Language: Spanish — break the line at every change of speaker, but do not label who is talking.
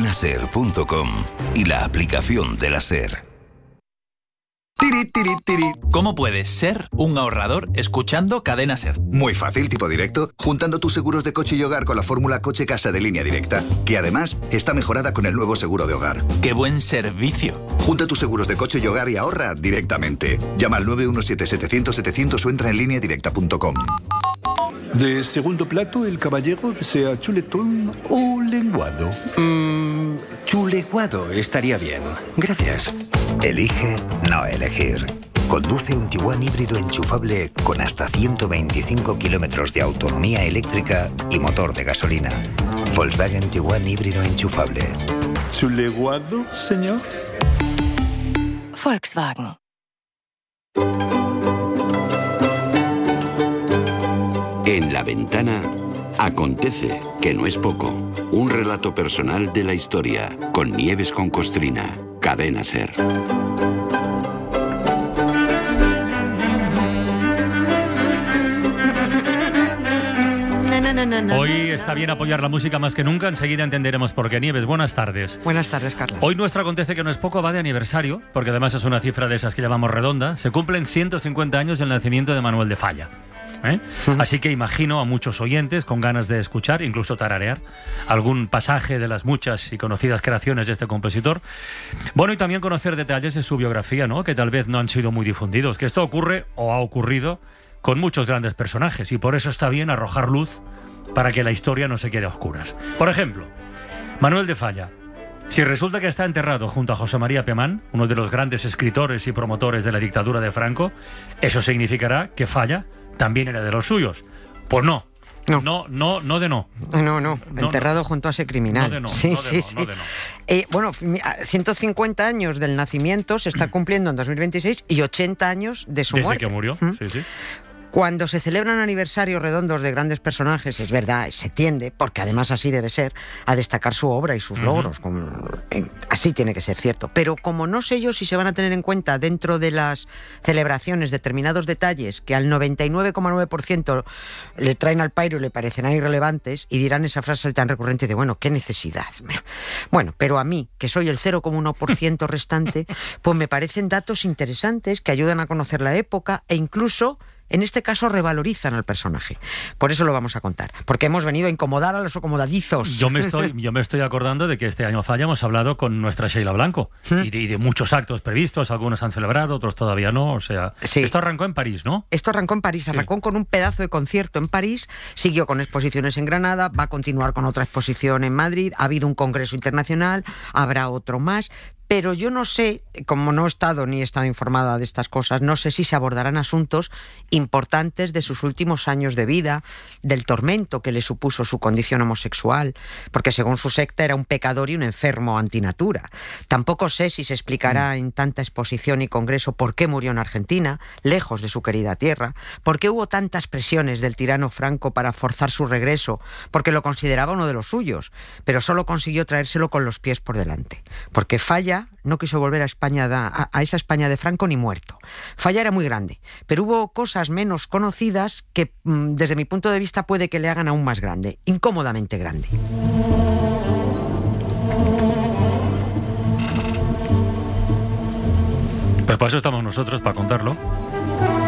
cadenaser.com y la aplicación de la SER.
Tiri, tiri, tiri.
¿Cómo puedes ser un ahorrador escuchando Cadena SER?
Muy fácil, tipo directo, juntando tus seguros de coche y hogar con la fórmula coche-casa de Línea Directa, que además está mejorada con el nuevo seguro de hogar.
¡Qué buen servicio!
Junta tus seguros de coche y hogar y ahorra directamente. Llama al 917-700-700 o entra en lineadirecta.com.
De segundo plato, el caballero desea chuletón o lenguado.
Chuleguado estaría bien. Gracias.
Elige no elegir. Conduce un Tiguan híbrido enchufable con hasta 125 kilómetros de autonomía eléctrica y motor de gasolina. Volkswagen Tiguan híbrido enchufable.
¿Chuleguado, señor?
Volkswagen.
En La Ventana acontece, que no es poco. Un relato personal de la historia con Nieves con Costrina. Cadena SER.
Hoy está bien apoyar la música más que nunca. Enseguida entenderemos por qué. Nieves, buenas tardes.
Buenas tardes, Carlos.
Hoy nuestro acontece que no es poco va de aniversario, porque además es una cifra de esas que llamamos redonda. Se cumplen 150 años del nacimiento de Manuel de Falla. Así que imagino a muchos oyentes con ganas de escuchar, incluso tararear, algún pasaje de las muchas y conocidas creaciones de este compositor. Bueno, y también conocer detalles de su biografía, ¿no?, que tal vez no han sido muy difundidos. Que esto ocurre o ha ocurrido con muchos grandes personajes, y por eso está bien arrojar luz para que la historia no se quede a oscuras. Por ejemplo, Manuel de Falla. Si resulta que está enterrado junto a José María Pemán, uno de los grandes escritores y promotores de la dictadura de Franco, eso significará que Falla también era de los suyos. Pues no. No,
enterrado junto a ese criminal. Sí. Bueno, 150 años del nacimiento se está cumpliendo en 2026 y 80 años de su muerte.
Desde que murió, sí.
Cuando se celebran aniversarios redondos de grandes personajes, es verdad, se tiende, porque además así debe ser, a destacar su obra y sus logros. Así tiene que ser, cierto. Pero como no sé yo si se van a tener en cuenta dentro de las celebraciones determinados detalles que al 99,9% le traen al pairo y le parecerán irrelevantes, y dirán esa frase tan recurrente de, bueno, ¿qué necesidad? Bueno, pero a mí, que soy el 0,1% restante, pues me parecen datos interesantes que ayudan a conocer la época e incluso, en este caso, revalorizan al personaje. Por eso lo vamos a contar, porque hemos venido a incomodar a los acomodadizos.
Yo me estoy acordando de que este año Falla hemos hablado con nuestra Sheila Blanco y de muchos actos previstos. Algunos han celebrado, otros todavía no. O sea, sí. Esto arrancó en París, ¿no?
Esto arrancó en París, arrancó con un pedazo de concierto en París, siguió con exposiciones en Granada, va a continuar con otra exposición en Madrid, ha habido un congreso internacional, habrá otro más. Pero yo no sé, como no he estado informada de estas cosas, no sé si se abordarán asuntos importantes de sus últimos años de vida, del tormento que le supuso su condición homosexual, porque según su secta era un pecador y un enfermo antinatura. Tampoco sé si se explicará en tanta exposición y congreso por qué murió en Argentina, lejos de su querida tierra, por qué hubo tantas presiones del tirano Franco para forzar su regreso, porque lo consideraba uno de los suyos, pero solo consiguió traérselo con los pies por delante, porque Falla no quiso volver a España, a esa España de Franco, ni muerto. Falla era muy grande, pero hubo cosas menos conocidas que, desde mi punto de vista, puede que le hagan aún más grande, incómodamente grande.
Pues para eso estamos nosotros, para contarlo.